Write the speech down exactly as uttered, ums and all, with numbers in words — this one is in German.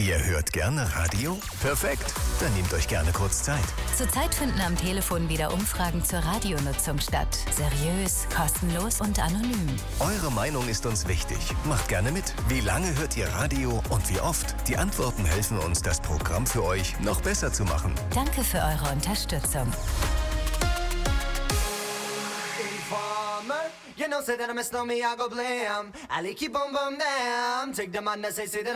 Ihr hört gerne Radio? Perfekt, dann nehmt euch gerne kurz Zeit. Zurzeit finden am Telefon wieder Umfragen zur Radionutzung statt. Seriös, kostenlos und anonym. Eure Meinung ist uns wichtig. Macht gerne mit. Wie lange hört ihr Radio und wie oft? Die Antworten helfen uns, das Programm für euch noch besser zu machen. Danke für eure Unterstützung. You know, say that I miss no me, I go blam. I like keep on bum damn. Take the man that say, say that